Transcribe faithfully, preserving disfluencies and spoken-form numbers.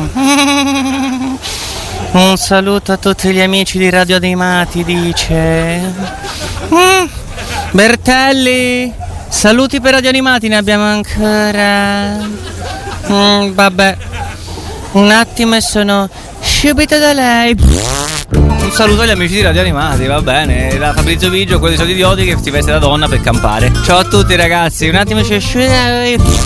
Un saluto a tutti gli amici di Radio Animati, dice. Mm. Bertelli, saluti per Radio Animati, ne abbiamo ancora. Mm, vabbè, un attimo e sono subito da lei. Un saluto agli amici di Radio Animati, va bene. Da Fabrizio Biggio, quelli sono idioti che si veste da donna per campare. Ciao a tutti ragazzi, un attimo c'è